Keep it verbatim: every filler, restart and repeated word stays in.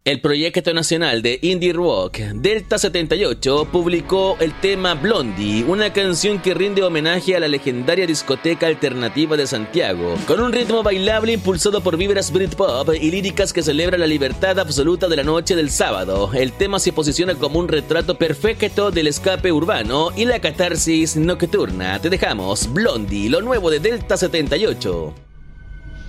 El proyecto nacional de indie rock Delta setenta y ocho publicó el tema Blondie, una canción que rinde homenaje a la legendaria discoteca alternativa de Santiago, con un ritmo bailable impulsado por vibras Britpop y líricas que celebran la libertad absoluta de la noche del sábado. El tema se posiciona como un retrato perfecto del escape urbano y la catarsis nocturna. Te dejamos Blondie, lo nuevo de Delta setenta y ocho.